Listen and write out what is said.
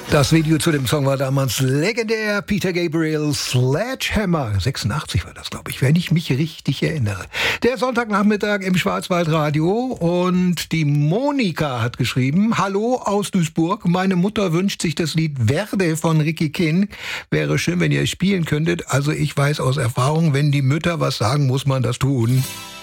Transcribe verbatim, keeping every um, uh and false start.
Das Video zu dem Song war damals legendär. Peter Gabriel, Sledgehammer. sechsundachtzig war das, glaube ich, wenn ich mich richtig erinnere. Der Sonntagnachmittag im Schwarzwaldradio und die Monika hat geschrieben: Hallo aus Duisburg. Meine Mutter wünscht sich das Lied Verde von Ricky King. Wäre schön, wenn ihr es spielen könntet. Also ich weiß aus Erfahrung, wenn die Mütter was sagen, muss man das tun.